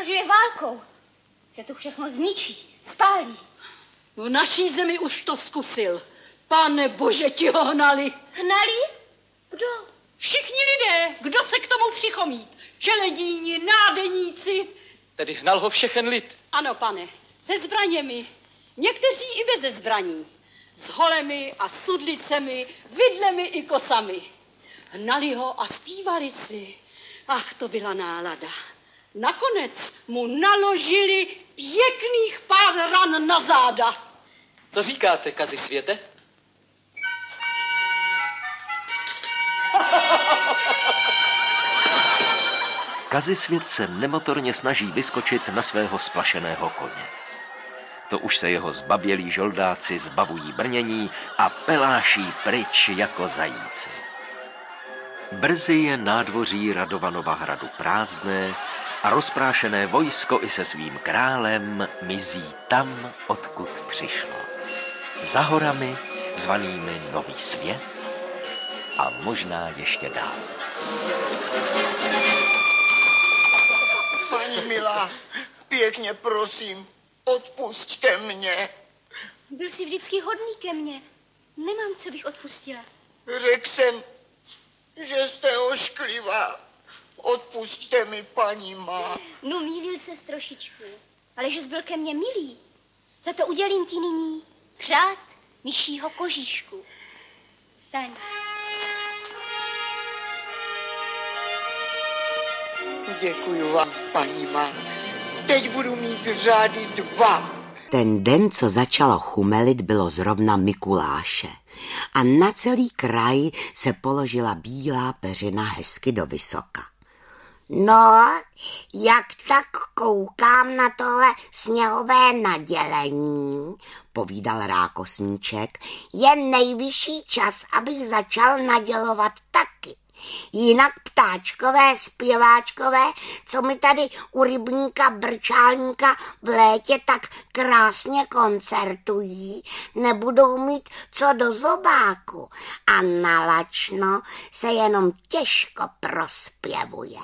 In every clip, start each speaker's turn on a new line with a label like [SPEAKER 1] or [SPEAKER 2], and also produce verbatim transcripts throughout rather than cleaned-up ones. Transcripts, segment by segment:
[SPEAKER 1] vyhrožuje válkou. Že to všechno zničí, spálí.
[SPEAKER 2] V naší zemi už to zkusil. Pane bože, ti ho hnali.
[SPEAKER 1] Hnali? Kdo?
[SPEAKER 2] Všichni lidé, kdo se k tomu přichomít. Čeledíni, nádeníci.
[SPEAKER 3] Tedy hnal ho všechen lid.
[SPEAKER 2] Ano, pane, se zbraněmi. Někteří i beze zbraní. S holemi a sudlicemi, vidlemi i kosami. Hnali ho a zpívali si. Ach, to byla nálada. Nakonec mu naložili pěkných pár ran na záda.
[SPEAKER 3] Co říkáte, kazi světe?
[SPEAKER 4] Kazisvět se nemotorně snaží vyskočit na svého splašeného koně. To už se jeho zbabělí žoldáci zbavují brnění a peláší pryč jako zajíci. Brzy je nádvoří Radovanova hradu prázdné a rozprášené vojsko i se svým králem mizí tam, odkud přišlo. Za horami, zvanými Nový svět a možná ještě dál.
[SPEAKER 5] Paní milá, pěkně prosím, odpusťte mě.
[SPEAKER 1] Byl jsi vždycky hodný ke mně. Nemám, co bych odpustila.
[SPEAKER 5] Řekl jsem, že jste ošklivá. Odpusťte mi, paní má.
[SPEAKER 1] No, mýlil ses trošičku, ale že jsi byl ke mně milý. Za to udělím ti nyní řád myšího kožíšku. Vstaň.
[SPEAKER 5] Děkuju vám, paní má. Teď budu mít řády dva.
[SPEAKER 6] Ten den, co začalo chumelit, bylo zrovna Mikuláše a na celý kraj se položila bílá peřina hezky do vysoka.
[SPEAKER 7] No, jak tak koukám na tohle sněhové nadělení, povídal Rákosníček, je nejvyšší čas, abych začal nadělovat taky. Jinak ptáčkové, zpěváčkové, co mi tady u rybníka Brčálníka v létě tak krásně koncertují, nebudou mít co do zobáku a na lačno se jenom těžko prospěvuje.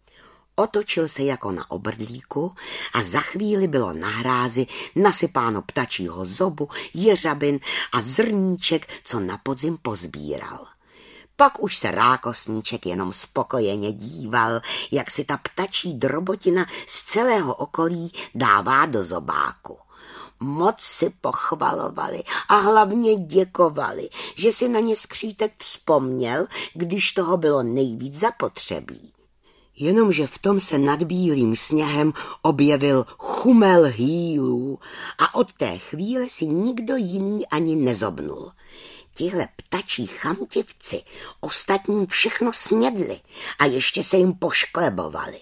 [SPEAKER 6] Otočil se jako na obrdlíku a za chvíli bylo na hrázi nasypáno ptačího zobu, jeřabin a zrníček, co na podzim pozbíral. Pak už se Rákosníček jenom spokojeně díval, jak si ta ptačí drobotina z celého okolí dává do zobáku. Moc si pochvalovali a hlavně děkovali, že si na ně skřítek vzpomněl, když toho bylo nejvíc zapotřebí. Jenomže v tom se nad bílým sněhem objevil chumel hýlů a od té chvíle si nikdo jiný ani nezobnul. Tihle ptačí chamtivci ostatním všechno snědli a ještě se jim pošklebovali.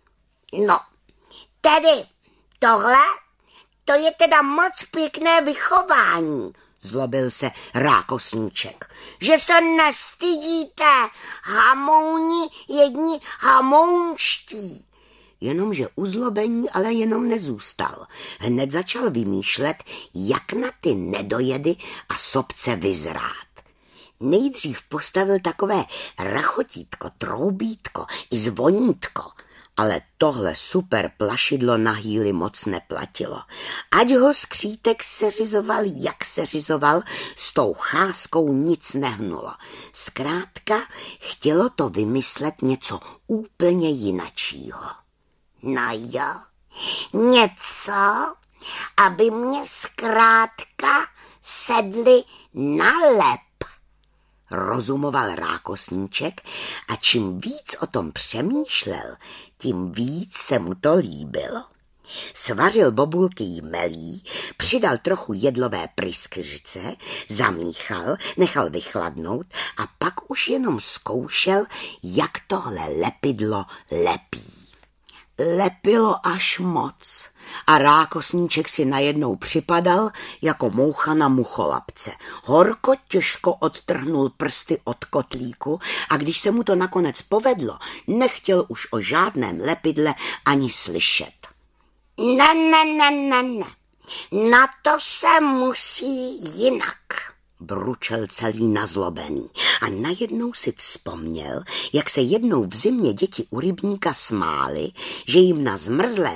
[SPEAKER 7] No, tedy tohle, to je teda moc pěkné vychování,
[SPEAKER 6] zlobil se Rákosníček.
[SPEAKER 7] Že se nestydíte, hamouni jedni hamounští.
[SPEAKER 6] Jenomže uzlobení ale jenom nezůstal. Hned začal vymýšlet, jak na ty nedojedy a sobce vyzrát. Nejdřív postavil takové rachotítko, troubítko i zvonítko, ale tohle super plašidlo na hýli moc neplatilo. Ať ho skřítek seřizoval, jak seřizoval, s tou cházkou nic nehnulo. Zkrátka chtělo to vymyslet něco úplně jinačího.
[SPEAKER 7] No jo, něco, aby mě zkrátka sedli na lep,
[SPEAKER 6] rozumoval Rákosníček a čím víc o tom přemýšlel, tím víc se mu to líbilo. Svařil bobulky jmelí, přidal trochu jedlové pryskyřice, zamíchal, nechal vychladnout a pak už jenom zkoušel, jak tohle lepidlo lepí. Lepilo až moc a Rákosníček si najednou připadal jako moucha na mucholapce. Horko těžko odtrhnul prsty od kotlíku a když se mu to nakonec povedlo, nechtěl už o žádném lepidle ani slyšet.
[SPEAKER 7] Ne, ne, ne, ne, ne, na to se musí jinak,
[SPEAKER 6] bručel celý nazlobený a najednou si vzpomněl, jak se jednou v zimě děti u rybníka smály, že jim na zmrzlé